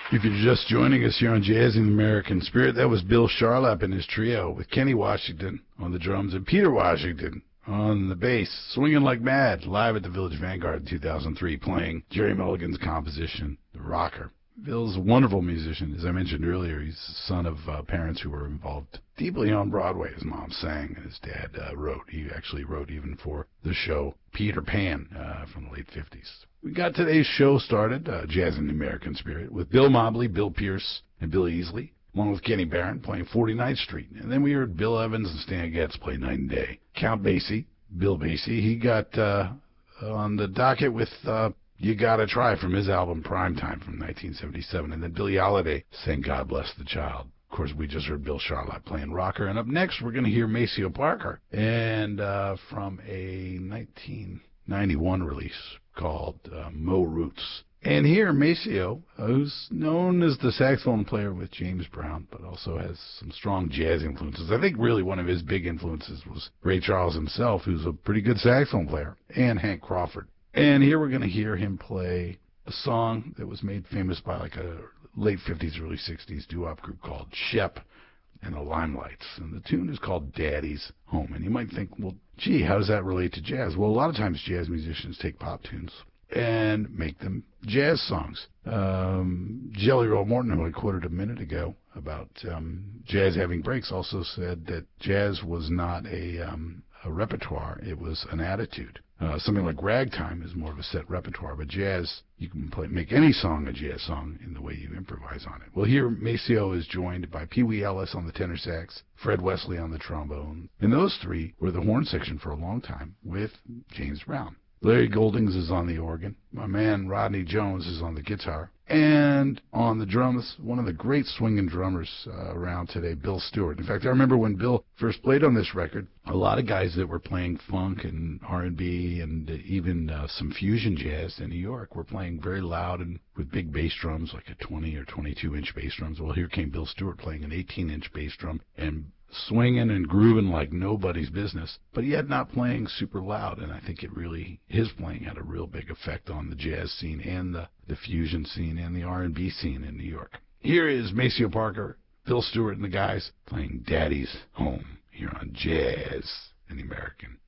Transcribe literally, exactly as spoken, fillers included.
If you're just joining us here on Jazz in the American Spirit, that was Bill Charlap and his trio with Kenny Washington on the drums and Peter Washington on the bass, swinging like mad, live at the Village Vanguard in two thousand three, playing Jerry Mulligan's composition, The Rocker. Bill's a wonderful musician. As I mentioned earlier, he's the son of uh, parents who were involved deeply on Broadway. His mom sang, and his dad uh, wrote. He actually wrote even for the show Peter Pan uh, from the late fifties. We got today's show started, uh, Jazz in the American Spirit, with Bill Mobley, Bill Pierce, and Bill Easley, along with Kenny Barron playing forty-ninth Street. And then we heard Bill Evans and Stan Getz play Night and Day. Count Basie, Bill Basie, he got uh, on the docket with uh, You Gotta Try from his album Primetime from nineteen seventy-seven. And then Billie Holiday sang God Bless the Child. Of course, we just heard Bill Charlap playing Rocker. And up next, we're going to hear Maceo Parker, and uh, from a nineteen ninety-one release called uh, Mo Roots. And here, Maceo, uh, who's known as the saxophone player with James Brown, but also has some strong jazz influences. I think really one of his big influences was Ray Charles himself, who's a pretty good saxophone player, and Hank Crawford. And here we're going to hear him play a song that was made famous by like a late fifties, early sixties doo-wop group called Shep and the Limelights. And the tune is called Daddy's Home. And you might think, well, gee, how does that relate to jazz? Well, a lot of times jazz musicians take pop tunes and make them jazz songs. Um, Jelly Roll Morton, who I quoted a minute ago about um, jazz having breaks, also said that jazz was not a, um, a repertoire, it was an attitude. Uh, something like ragtime is more of a set repertoire, but jazz, you can play, make any song a jazz song in the way you improvise on it. Well, here Maceo is joined by Pee Wee Ellis on the tenor sax, Fred Wesley on the trombone, and those three were the horn section for a long time with James Brown. Larry Goldings is on the organ. My man Rodney Jones is on the guitar. And on the drums, one of the great swinging drummers uh, around today, Bill Stewart. In fact, I remember when Bill first played on this record, a lot of guys that were playing funk and R and B and even uh, some fusion jazz in New York were playing very loud and with big bass drums, like a twenty or twenty-two inch bass drums. Well, here came Bill Stewart playing an eighteen inch bass drum and swinging and grooving like nobody's business, but yet not playing super loud. And I think it really, his playing had a real big effect on the jazz scene and the, the fusion scene and the R and B scene in New York. Here is Maceo Parker, Bill Stewart, and the guys playing Daddy's Home here on Jazz in the American